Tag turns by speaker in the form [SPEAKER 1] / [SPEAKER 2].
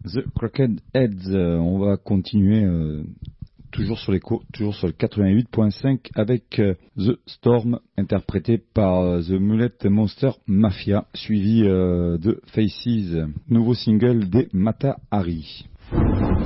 [SPEAKER 1] The Cracked Heads, on va continuer toujours sur toujours sur le 88.5 avec The Storm, interprété par The Mullet Monster Mafia, suivi de Faces, nouveau single des Mata Hari.